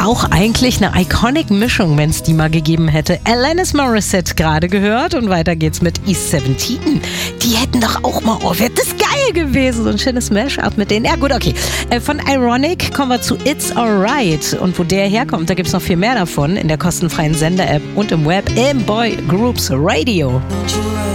auch eigentlich eine iconic Mischung, wenn es die mal gegeben hätte. Alanis Morissette gerade gehört und weiter geht's mit East 17. Die hätten doch auch mal, wäre das geil gewesen, so ein schönes Mash-up mit denen. Ja gut, okay. Von Ironic kommen wir zu It's Alright. Und wo der herkommt, da gibt's noch viel mehr davon in der kostenfreien Sender-App und im Web im Boy Groups Radio.